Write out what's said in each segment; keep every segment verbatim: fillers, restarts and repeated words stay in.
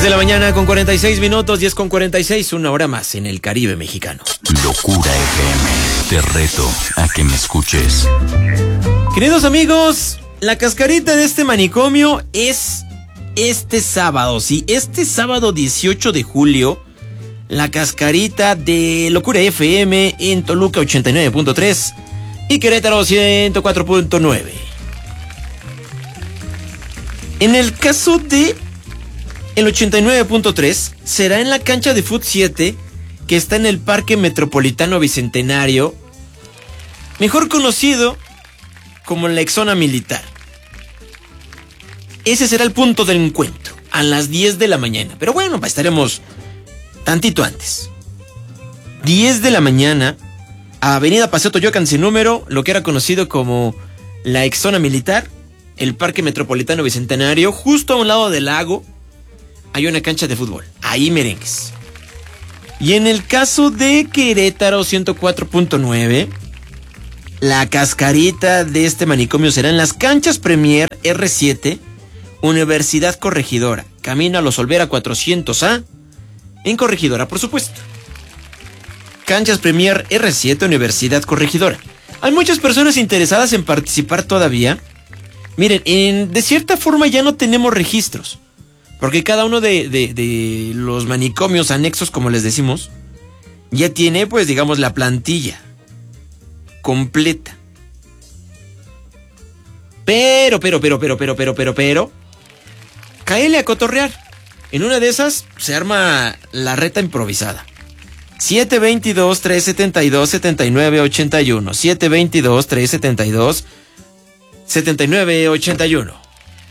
de la mañana con cuarenta y seis minutos, diez con cuarenta y seis, una hora más en el Caribe mexicano. Locura F M, te reto a que me escuches. Queridos amigos, la cascarita de este manicomio es este sábado, sí, este sábado dieciocho de julio, la cascarita de Locura F M en Toluca ochenta y nueve punto tres y Querétaro ciento cuatro punto nueve. En el caso de el ochenta y nueve punto tres será en la cancha de Fut siete, que está en el Parque Metropolitano Bicentenario, mejor conocido como la Exzona Militar. Ese será el punto del encuentro, a las diez de la mañana. Pero bueno, estaremos tantito antes. diez de la mañana, Avenida Paseo Toyocan sin número, lo que era conocido como la Exzona Militar, el Parque Metropolitano Bicentenario, justo a un lado del lago. Hay una cancha de fútbol, ahí merengues. Y en el caso de Querétaro ciento cuatro punto nueve, la cascarita de este manicomio será en las canchas Premier R siete, Universidad Corregidora, camino a Los Olvera cuatrocientos A, en Corregidora, por supuesto. Canchas Premier R siete, Universidad Corregidora. Hay muchas personas interesadas en participar todavía. Miren, en, de cierta forma ya no tenemos registros, porque cada uno de, de, de los manicomios anexos, como les decimos, ya tiene, pues, digamos, la plantilla completa. Pero, pero, pero, pero, pero, pero, pero, pero, cáele a cotorrear. En una de esas se arma la reta improvisada. siete veintidós, trescientos setenta y dos, setenta y nueve ochenta y uno. siete veintidós, trescientos setenta y dos, setenta y nueve ochenta y uno.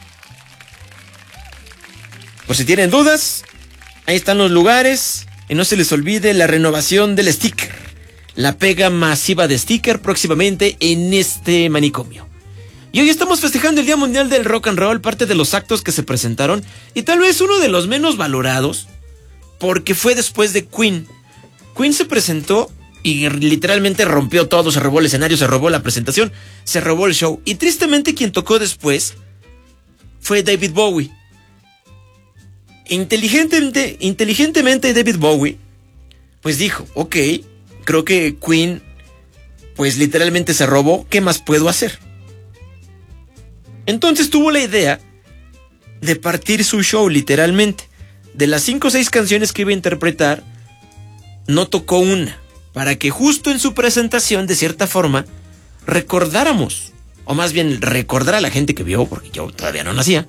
Por si tienen dudas, ahí están los lugares. Y no se les olvide la renovación del sticker. La pega masiva de sticker próximamente en este manicomio. Y hoy estamos festejando el Día Mundial del Rock and Roll, parte de los actos que se presentaron. Y tal vez uno de los menos valorados, porque fue después de Queen. Queen se presentó y literalmente rompió todo, se robó el escenario, se robó la presentación, se robó el show. Y tristemente quien tocó después fue David Bowie. Inteligentemente, inteligentemente David Bowie, pues dijo, ok, creo que Queen, pues literalmente se robó, ¿qué más puedo hacer? Entonces tuvo la idea de partir su show literalmente. De las cinco o seis canciones que iba a interpretar, no tocó una, para que justo en su presentación, de cierta forma, recordáramos, o más bien recordar a la gente que vio, porque yo todavía no nacía,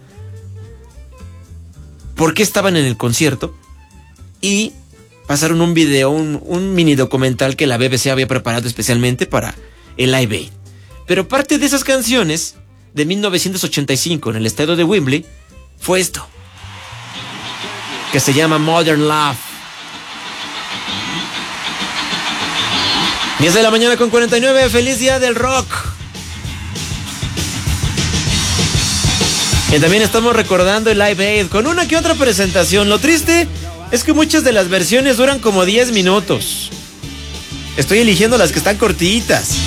por qué estaban en el concierto, y pasaron un video, un, un mini documental que la B B C había preparado especialmente para el Live Aid. Pero parte de esas canciones de mil novecientos ochenta y cinco en el estadio de Wembley fue esto, que se llama Modern Love. diez de la mañana con cuarenta y nueve, feliz día del rock. Y también estamos recordando el Live Aid con una que otra presentación. Lo triste es que muchas de las versiones duran como diez minutos. Estoy eligiendo las que están cortitas.